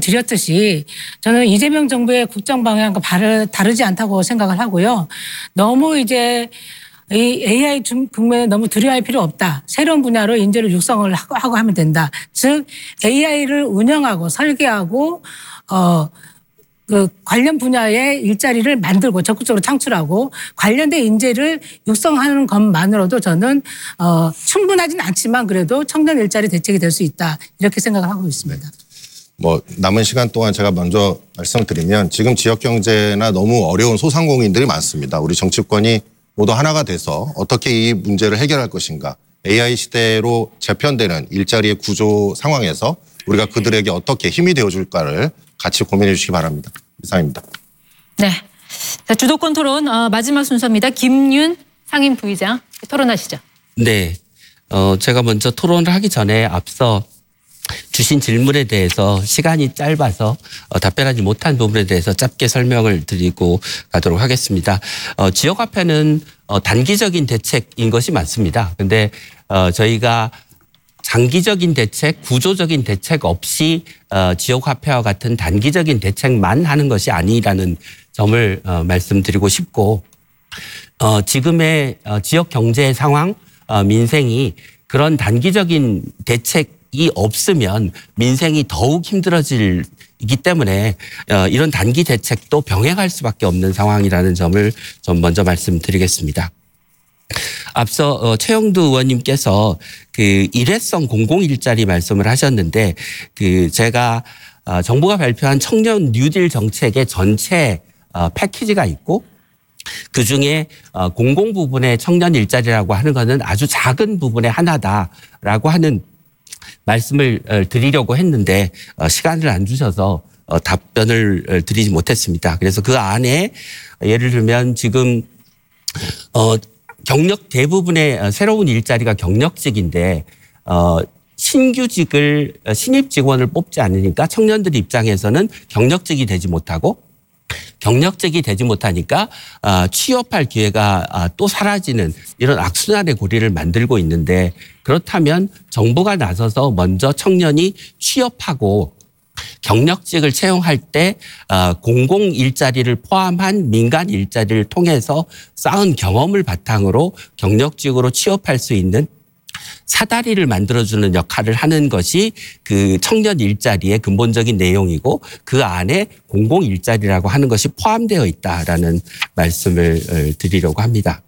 드렸듯이 저는 이재명 정부의 국정 방향과 다르지 않다고 생각을 하고요. 너무 이제 이 AI 국면에 너무 두려워할 필요 없다. 새로운 분야로 인재를 육성을 하고 하면 된다. 즉 AI를 운영하고 설계하고 그 관련 분야의 일자리를 만들고 적극적으로 창출하고 관련된 인재를 육성하는 것만으로도 저는 충분하진 않지만 그래도 청년 일자리 대책이 될 수 있다. 이렇게 생각을 하고 있습니다. 네. 뭐 남은 시간 동안 제가 먼저 말씀을 드리면 지금 지역 경제나 너무 어려운 소상공인들이 많습니다. 우리 정치권이 모두 하나가 돼서 어떻게 이 문제를 해결할 것인가. AI 시대로 재편되는 일자리의 구조 상황에서 우리가 그들에게 어떻게 힘이 되어줄까를 같이 고민해 주시기 바랍니다. 이상입니다. 네, 자, 주도권 토론 마지막 순서입니다. 김윤 상임 부의장 토론하시죠. 네, 제가 먼저 토론을 하기 전에 앞서 주신 질문에 대해서 시간이 짧아서 답변하지 못한 부분에 대해서 짧게 설명을 드리고 가도록 하겠습니다. 지역화폐는 단기적인 대책인 것이 맞습니다. 그런데 저희가 장기적인 대책, 구조적인 대책 없이 지역화폐와 같은 단기적인 대책만 하는 것이 아니라는 점을 말씀드리고 싶고 지금의 지역 경제 상황, 민생이 그런 단기적인 대책이 없으면 민생이 더욱 힘들어지기 때문에 이런 단기 대책도 병행할 수밖에 없는 상황이라는 점을 좀 먼저 말씀드리겠습니다. 앞서 최영두 의원님께서 그 일회성 공공일자리 말씀을 하셨는데 그 제가 정부가 발표한 청년 뉴딜 정책의 전체 패키지가 있고 그중에 공공 부분의 청년 일자리라고 하는 것은 아주 작은 부분의 하나다라고 하는 말씀을 드리려고 했는데 시간을 안 주셔서 답변을 드리지 못했습니다. 그래서 그 안에 예를 들면 지금 경력 대부분의 새로운 일자리가 경력직인데 신규직을 신입 직원을 뽑지 않으니까 청년들 입장에서는 경력직이 되지 못하고 경력직이 되지 못하니까 취업할 기회가 또 사라지는 이런 악순환의 고리를 만들고 있는데 그렇다면 정부가 나서서 먼저 청년이 취업하고 경력직을 채용할 때 공공 일자리를 포함한 민간 일자리를 통해서 쌓은 경험을 바탕으로 경력직으로 취업할 수 있는 사다리를 만들어주는 역할을 하는 것이 그 청년 일자리의 근본적인 내용이고 그 안에 공공 일자리라고 하는 것이 포함되어 있다라는 말씀을 드리려고 합니다.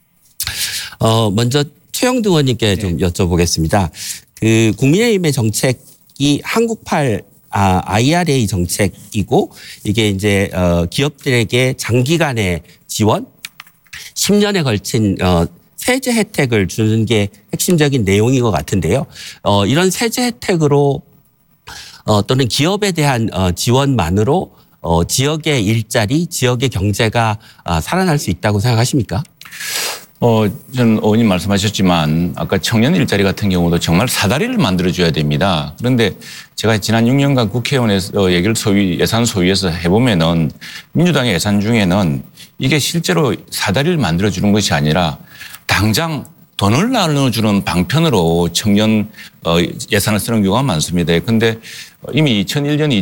먼저 최영두 의원님께 좀 여쭤보겠습니다. 그 국민의힘의 정책이 한국팔 IRA 정책이고 이게 이제 기업들에게 장기간의 지원, 10년에 걸친 세제 혜택을 주는 게 핵심적인 내용인 것 같은데요. 이런 세제 혜택으로 또는 기업에 대한 지원만으로 지역의 일자리, 지역의 경제가 살아날 수 있다고 생각하십니까? 저는 의원님 말씀하셨지만 아까 청년 일자리 같은 경우도 정말 사다리를 만들어줘야 됩니다. 그런데 제가 지난 6년간 국회의원에서 얘기를 예산 소위에서 해보면은 민주당의 예산 중에는 이게 실제로 사다리를 만들어주는 것이 아니라 당장 돈을 나눠주는 방편으로 청년 예산을 쓰는 경우가 많습니다. 그런데 이미 2021년,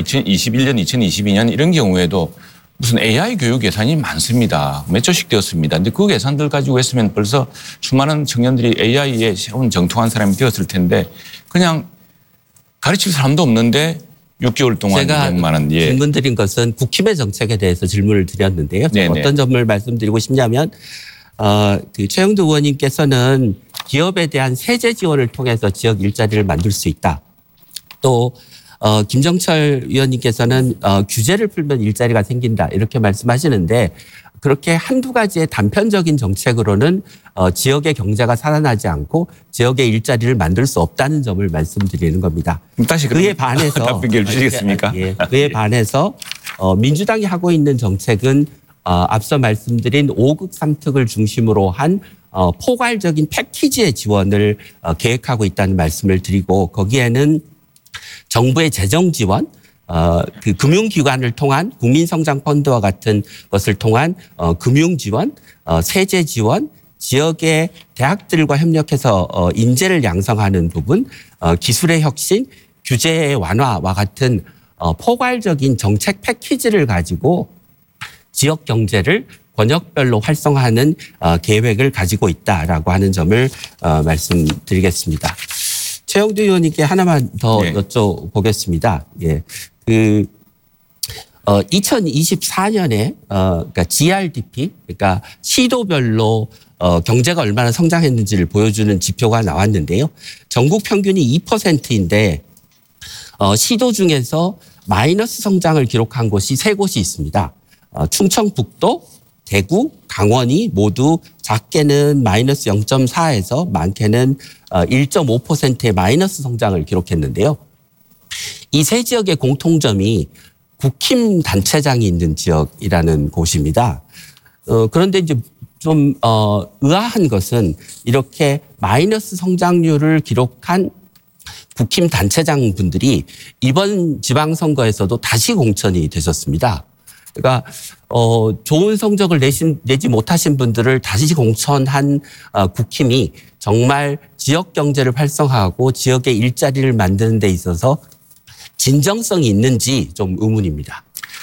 2022년 이런 경우에도 무슨 AI 교육 예산이 많습니다. 몇 조씩 되었습니다. 근데 그 예산들 가지고 했으면 벌써 수많은 청년들이 AI에 새로운 정통한 사람이 되었을 텐데 그냥 가르칠 사람도 없는데 6개월 동안 제가 200만 원. 질문 드린 것은 국힘의 정책에 대해서 질문을 드렸는데요. 어떤 점을 말씀드리고 싶냐면 그 최영두 의원님께서는 기업에 대한 세제 지원을 통해서 지역 일자리를 만들 수 있다. 또 김정철 위원님께서는 규제를 풀면 일자리가 생긴다 이렇게 말씀하시는데 그렇게 한두 가지의 단편적인 정책으로는 지역의 경제가 살아나지 않고 지역의 일자리를 만들 수 없다는 점을 말씀드리는 겁니다. 다시 그에 반해서 답변을 주시겠습니까? 그에 반해서 민주당이 하고 있는 정책은 앞서 말씀드린 5급 3특을 중심으로 한 포괄적인 패키지의 지원을 계획하고 있다는 말씀을 드리고 거기에는 정부의 재정 지원, 그 금융기관을 통한 국민성장펀드와 같은 것을 통한 금융 지원, 세제 지원, 지역의 대학들과 협력해서 인재를 양성하는 부분, 기술의 혁신, 규제의 완화와 같은 포괄적인 정책 패키지를 가지고 지역 경제를 권역별로 활성화하는 계획을 가지고 있다라고 하는 점을 말씀드리겠습니다. 최영두 의원님께 하나만 더 네. 여쭤보겠습니다. 예, 2024년에 그러니까 GRDP, 그러니까 시도별로 경제가 얼마나 성장했는지를 보여주는 지표가 나왔는데요. 전국 평균이 2%인데 시도 중에서 마이너스 성장을 기록한 곳이 3곳이 있습니다. 충청북도, 대구, 강원이 모두 작게는 마이너스 0.4에서 많게는 1.5%의 마이너스 성장을 기록했는데요. 이 세 지역의 공통점이 국힘 단체장이 있는 지역이라는 곳입니다. 그런데 이제 좀 의아한 것은 이렇게 마이너스 성장률을 기록한 국힘 단체장 분들이 이번 지방선거에서도 다시 공천이 되셨습니다. 그러니까 좋은 성적을 내지 못하신 분들을 다시 공천한 국힘이 정말 지역 경제를 활성화하고 지역의 일자리를 만드는 데 있어서 진정성이 있는지 좀 의문입니다.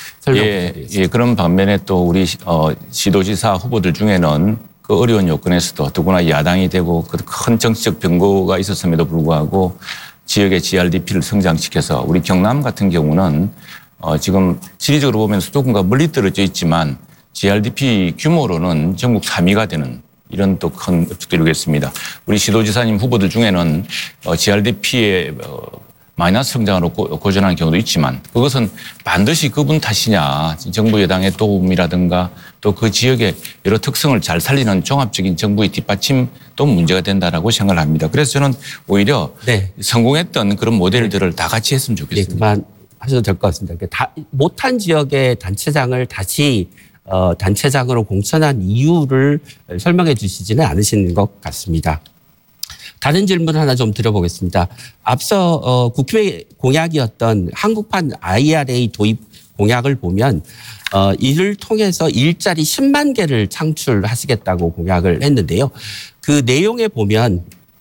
예, 그런 반면에 또 우리 시도지사 후보들 중에는 그 어려운 요건에서도 더구나 야당이 되고 그 큰 정치적 변고가 있었음에도 불구하고 지역의 GRDP를 성장시켜서 우리 경남 같은 경우는 지금 지리적으로 보면 수도권과 멀리 떨어져 있지만 GRDP 규모로는 전국 3위가 되는 이런 또 큰 업적도 이루겠습니다. 우리 시도지사님 후보들 중에는 GRDP의 마이너스 성장으로 고전하는 경우도 있지만 그것은 반드시 그분 탓이냐. 정부 여당의 도움이라든가 또 그 지역의 여러 특성을 잘 살리는 종합적인 정부의 뒷받침도 문제가 된다라고 생각을 합니다. 그래서 저는 오히려 네. 성공했던 그런 모델들을 다 같이 했으면 좋겠습니다. 그만 하셔도 될 것 같습니다. 못한 지역의 단체장을 다시 단체장으로 공천한 이유를 설명해 주시지는 않으시는 것 같습니다. 다른 질문 하나 좀 드려보겠습니다. 앞서 국회 공약이었던 한국판 IRA 도입 공약을 보면 이를 통해서 일자리 10만 개를 창출하시겠다고 공약을 했는데요. 그 내용에 보면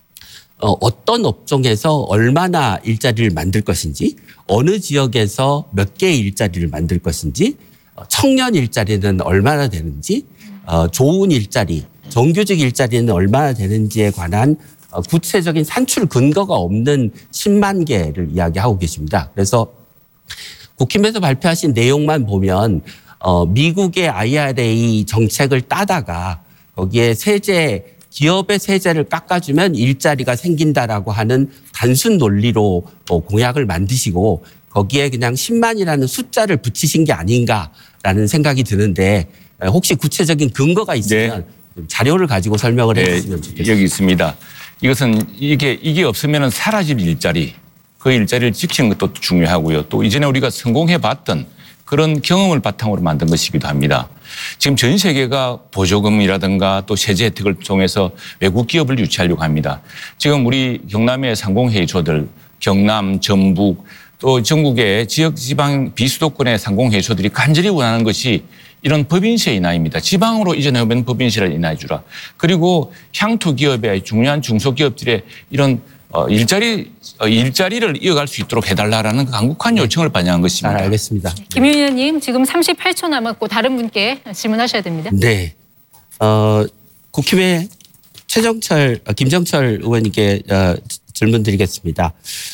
어떤 업종에서 얼마나 일자리를 만들 것인지, 어느 지역에서 몇 개의 일자리를 만들 것인지, 청년 일자리는 얼마나 되는지, 좋은 일자리, 정규직 일자리는 얼마나 되는지에 관한 구체적인 산출 근거가 없는 10만 개를 이야기하고 계십니다. 그래서 국힘에서 발표하신 내용만 보면 미국의 IRA 정책을 따다가 거기에 세제, 기업의 세제를 깎아주면 일자리가 생긴다라고 하는 단순 논리로 공약을 만드시고 거기에 그냥 10만이라는 숫자를 붙이신 게 아닌가라는 생각이 드는데 혹시 구체적인 근거가 있으면 자료를 가지고 설명을 해 주시면 좋겠습니다. 여기 있습니다. 이것은 이게 없으면 사라질 일자리, 그 일자리를 지키는 것도 중요하고요. 또 이전에 우리가 성공해봤던 그런 경험을 바탕으로 만든 것이기도 합니다. 지금 전 세계가 보조금이라든가 또 세제 혜택을 통해서 외국 기업을 유치하려고 합니다. 지금 우리 경남의 상공회의소들, 경남, 전북 또 전국의 지역 지방 비수도권의 상공회의소들이 간절히 원하는 것이 이런 법인세 인하입니다. 지방으로 이전해오면 법인세를 인하해 주라. 그리고 향토 기업의 중요한 중소기업들의 이런 일자리를 이어갈 수 있도록 해달라라는 간곡한 요청을 반영한 것입니다. 잘 알겠습니다. 김 의원님 지금 38초 남았고 다른 분께 질문하셔야 됩니다. 네. 국힘의 김정철 의원님께 질문 드리겠습니다.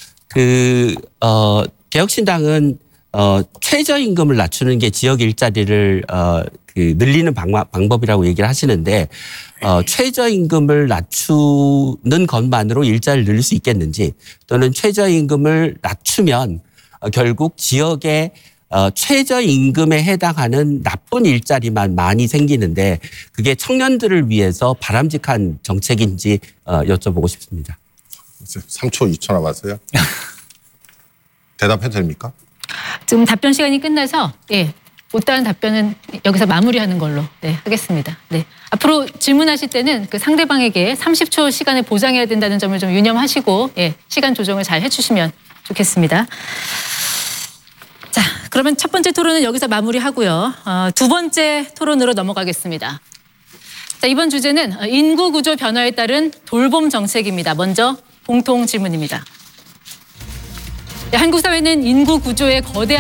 개혁신당은 최저임금을 낮추는 게 지역 일자리를 늘리는 방법이라고 얘기를 하시는데 최저임금을 낮추는 것만으로 일자리를 늘릴 수 있겠는지 또는 최저임금을 낮추면 결국 지역의 최저임금에 해당하는 나쁜 일자리만 많이 생기는데 그게 청년들을 위해서 바람직한 정책인지 여쭤보고 싶습니다. 3초 2초 남았어요. 대답해도 됩니까? 지금 답변 시간이 끝나서 못다한 답변은 여기서 마무리하는 걸로 하겠습니다. 네. 앞으로 질문하실 때는 그 상대방에게 30초 시간을 보장해야 된다는 점을 좀 유념하시고 시간 조정을 잘 해주시면 좋겠습니다. 자, 그러면 첫 번째 토론은 여기서 마무리하고요. 두 번째 토론으로 넘어가겠습니다. 자, 이번 주제는 인구 구조 변화에 따른 돌봄 정책입니다. 먼저 공통 질문입니다. 한국 사회는 인구 구조의 거대한